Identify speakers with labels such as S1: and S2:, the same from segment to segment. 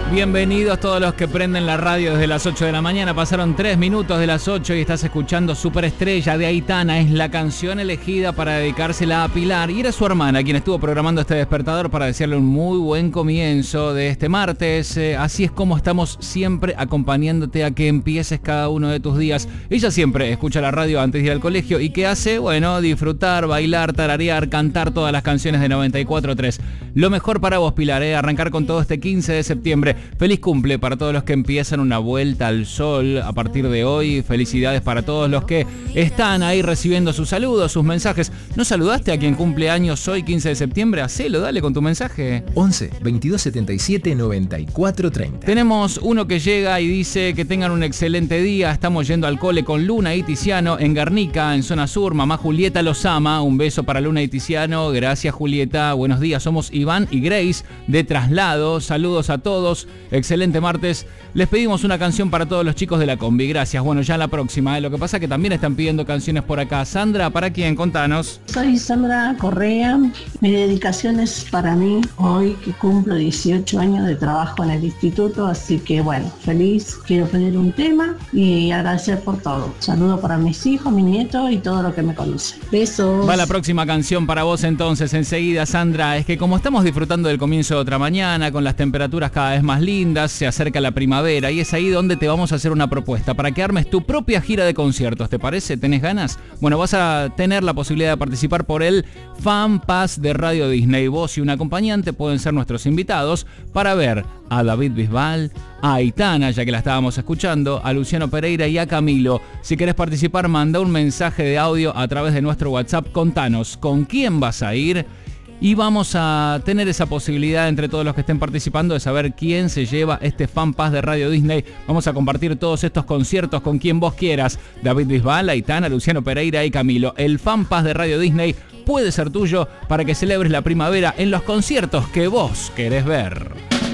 S1: Bienvenidos todos los que prenden la radio desde las 8 de la mañana. Pasaron 3 minutos de las 8 y estás escuchando Superestrella de Aitana. Es la canción elegida para dedicársela a Pilar. Y era su hermana quien estuvo programando este despertador para desearle un muy buen comienzo de este martes. Así es como estamos siempre acompañándote a que empieces cada uno de tus días. Ella siempre escucha la radio antes de ir al colegio. ¿Y qué hace? Bueno, disfrutar, bailar, tararear, cantar todas las canciones de 94.3. Lo mejor para vos, Pilar, arrancar con todo este 15 de septiembre. Feliz cumple para todos los que empiezan una vuelta al sol a partir de hoy. Felicidades para todos los que están ahí recibiendo sus saludos, sus mensajes. ¿No saludaste a quien cumple años hoy, 15 de septiembre? Hacelo, dale con tu mensaje.
S2: 11 22 77 94 30.
S1: Tenemos uno que llega y dice que tengan un excelente día. Estamos yendo al cole con Luna y Tiziano en Guernica, en zona sur. Mamá Julieta los ama. Un beso para Luna y Tiziano. Gracias, Julieta. Buenos días. Somos Iván y Grace de Traslado. Saludos a todos. Excelente martes. Les pedimos una canción para todos los chicos de la combi. Gracias. Bueno, ya la próxima. Lo que pasa es que también están pidiendo canciones por acá. Sandra, ¿para quién? Contanos.
S3: Soy Sandra Correa. Mi dedicación es para mí hoy, que cumplo 18 años de trabajo en el instituto. Así que bueno, feliz. Quiero pedir un tema y agradecer por todo. Saludo para mis hijos, mi nieto y todo lo que me conoce. Besos.
S1: Va la próxima canción para vos entonces. Enseguida, Sandra. Es que como estamos disfrutando del comienzo de otra mañana, con las temperaturas cada vez más lindas, se acerca la primavera y es ahí donde te vamos a hacer una propuesta para que armes tu propia gira de conciertos. ¿Te parece? ¿Tenés ganas? Bueno, vas a tener la posibilidad de participar por el Fan Pass de Radio Disney. Vos y un acompañante pueden ser nuestros invitados para ver a David Bisbal, a Aitana, ya que la estábamos escuchando, a Luciano Pereira y a Camilo. Si querés participar, manda un mensaje de audio a través de nuestro WhatsApp. Contanos con quién vas a ir. Y vamos a tener esa posibilidad entre todos los que estén participando de saber quién se lleva este Fan Pass de Radio Disney. Vamos a compartir todos estos conciertos con quien vos quieras. David Bisbal, Aitana, Luciano Pereira y Camilo. El Fan Pass de Radio Disney puede ser tuyo para que celebres la primavera en los conciertos que vos querés ver.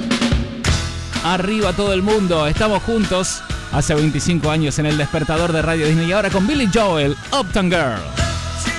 S1: Arriba todo el mundo, estamos juntos hace 25 años en el despertador de Radio Disney y ahora con Billy Joel, Uptown Girl.